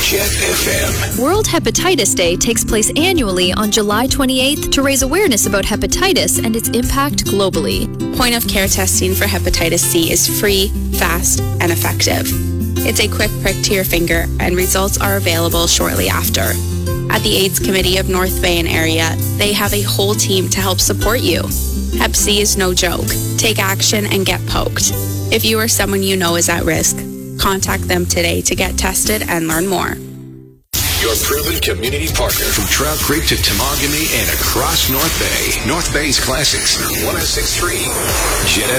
Jet FM. World Hepatitis Day takes place annually on July 28th to raise awareness about hepatitis and its impact globally. Point-of-care testing for hepatitis C is free, fast, and effective. It's a quick prick to your finger, and results are available shortly after. At the AIDS Committee of North Bay and area, they have a whole team to help support you. Hep C is no joke. Take action and get poked. If you or someone you know is at risk, contact them today to get tested and learn more. Your proven community partner from Trout Creek to Temagami and across North Bay. North Bay's Classics, 106.3 Jet